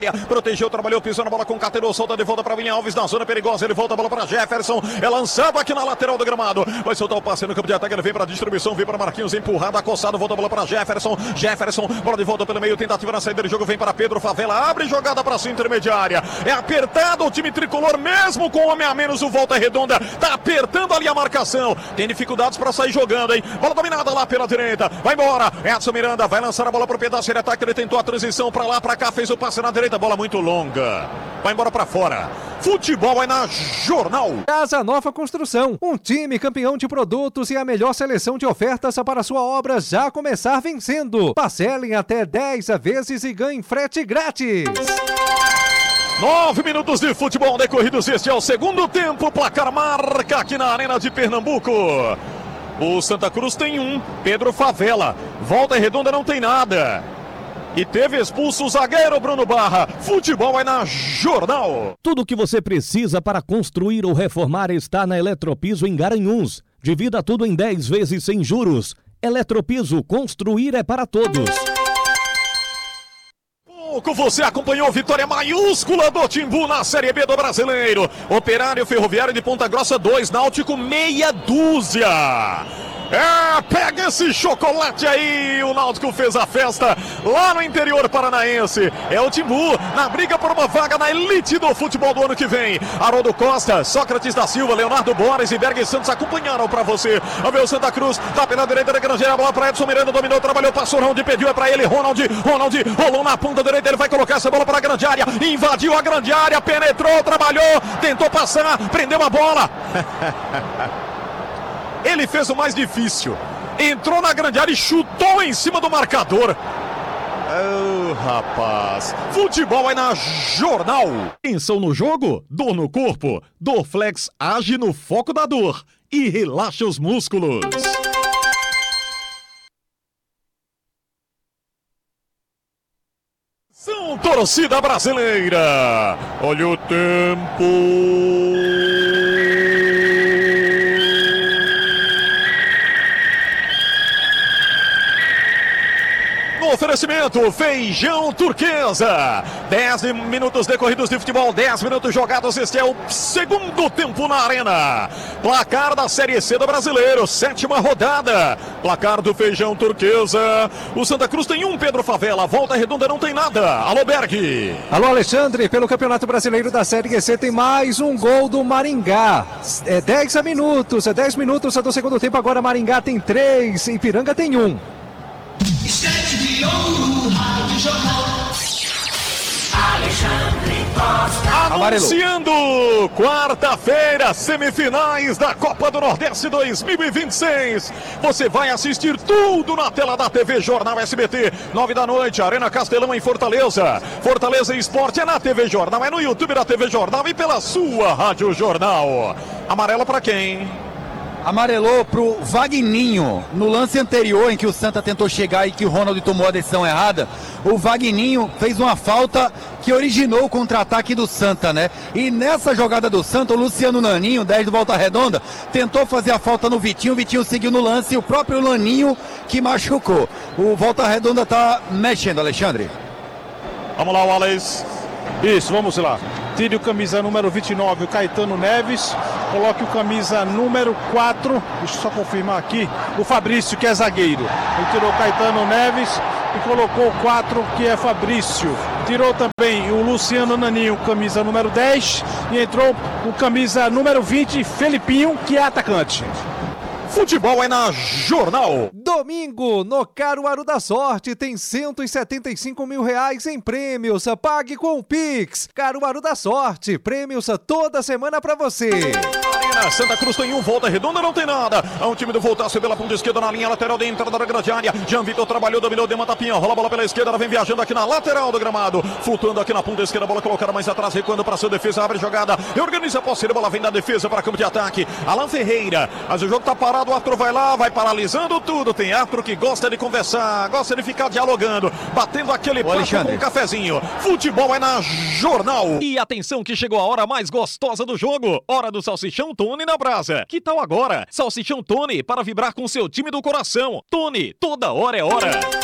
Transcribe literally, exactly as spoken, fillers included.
Protegeu, trabalhou, pisou na bola com Caterô, solta de volta para William Alves na zona perigosa, ele volta a bola para Jefferson, é lançado aqui na lateral do gramado, vai soltar o passe no campo de ataque, ele vem para distribuição, vem para Marquinhos, empurrado, acossado, volta a bola para Jefferson, Jefferson, bola de volta pelo meio, tentativa na saída do jogo, vem para Pedro Favela, abre jogada para sua intermediária, é apertado o time tricolor, mesmo com homem a menos, o Volta Redonda tá apertando ali a marcação, tem dificuldades para sair jogando, hein, bola dominada lá pela direita, vai embora, Edson Miranda, vai lançar a bola pro pedaço de ataque, ele tentou a transição para lá, para cá, fez o passe na direita, bola muito longa, vai embora pra fora. Futebol é na Jornal. Casa Nova Construção, um time campeão de produtos e a melhor seleção de ofertas para sua obra já começar vencendo. Parcelem até dez vezes e ganhem frete grátis. Nove minutos de futebol decorridos, este é o segundo tempo, placar marca aqui na Arena de Pernambuco. O Santa Cruz tem um, Pedro Favela, Volta Redonda não tem nada. E teve expulso o zagueiro Bruno Barra. Futebol é na Jornal. Tudo o que você precisa para construir ou reformar está na Eletropiso em Garanhuns. Divida tudo em dez vezes sem juros. Eletropiso, construir é para todos. Pouco você acompanhou vitória maiúscula do Timbu na Série B do Brasileiro. Operário Ferroviário de Ponta Grossa dois, Náutico meia dúzia. É, pega esse chocolate aí, o Náutico fez a festa lá no interior paranaense. É o Timbu na briga por uma vaga na elite do futebol do ano que vem. Haroldo Costa, Sócrates da Silva, Leonardo Borges e Berg Santos acompanharam pra você. A ver o Santa Cruz, tá pela direita da Grangeira, a bola pra Edson Miranda, dominou, trabalhou, passou, Ronaldo pediu, é pra ele, Ronald, Ronald, rolou na ponta direita, ele vai colocar essa bola pra grande área, invadiu a grande área, penetrou, trabalhou, tentou passar, prendeu a bola. Ele fez o mais difícil. Entrou na grande área e chutou em cima do marcador. Oh, rapaz. Futebol é na Jornal. Tensão no jogo? Dor no corpo? Dorflex age no foco da dor e relaxa os músculos. São torcida brasileira. Olha o tempo. Oferecimento Feijão Turquesa. dez minutos decorridos de futebol, dez minutos jogados. Este é o segundo tempo na Arena. Placar da Série C do Brasileiro, sétima rodada. Placar do Feijão Turquesa. O Santa Cruz tem um, Pedro Favela. Volta Redonda não tem nada. Alô, Berg. Alô, Alexandre. Pelo Campeonato Brasileiro da Série C tem mais um gol do Maringá. É dez minutos, é dez minutos do segundo tempo. Agora Maringá tem três, Ipiranga tem um. Estante de ouro, Rádio Jornal. Alexandre Costa. Anunciando quarta-feira, semifinais da Copa do Nordeste dois mil e vinte e seis. Você vai assistir tudo na tela da T V Jornal S B T. Nove da noite, Arena Castelão em Fortaleza. Fortaleza Esporte é na T V Jornal, é no YouTube da T V Jornal e pela sua Rádio Jornal. Amarelo pra quem? Amarelou pro Vagninho. No lance anterior em que o Santa tentou chegar e que o Ronald tomou a decisão errada, o Vagninho fez uma falta que originou o contra-ataque do Santa, né? E nessa jogada do Santa, o Luciano Naninho, dez do Volta Redonda, tentou fazer a falta no Vitinho, o Vitinho seguiu no lance e o próprio Naninho que machucou. O Volta Redonda tá mexendo, Alexandre. Vamos lá, Wallace. Isso, vamos lá. Tire o camisa número vinte e nove, o Caetano Neves. Coloque o camisa número quatro, deixa eu só confirmar aqui, o Fabrício, que é zagueiro. Ele tirou o Caetano Neves e colocou o quatro, que é Fabrício. Tirou também o Luciano Naninho, camisa número dez. E entrou o camisa número vinte, Felipinho, que é atacante. Futebol é na Jornal. Domingo, no Caruaru da Sorte, tem cento e setenta e cinco mil reais em prêmios. Pague com o Pix. Caruaru da Sorte, prêmios toda semana pra você. Arena Santa Cruz tem um, Volta Redonda não tem nada. É um time do Voltaço pela ponta esquerda na linha lateral de entrada da grande área. Jean Vitor trabalhou, dominou, deu uma tapinha, rola a bola pela esquerda, ela vem viajando aqui na lateral do gramado. Flutuando aqui na ponta esquerda, a bola colocada mais atrás, recuando para sua defesa, abre jogada, organiza a posse, a bola vem da defesa para campo de ataque. Alan Ferreira, mas o jogo tá parado. O árbitro vai lá, vai paralisando tudo. Tem árbitro que gosta de conversar, gosta de ficar dialogando, batendo aquele papo com um cafezinho. Futebol é na Jornal. E atenção que chegou a hora mais gostosa do jogo. Hora do Salsichão Tony na brasa. Que tal agora? Salsichão Tony para vibrar com seu time do coração. Tony, toda hora é hora.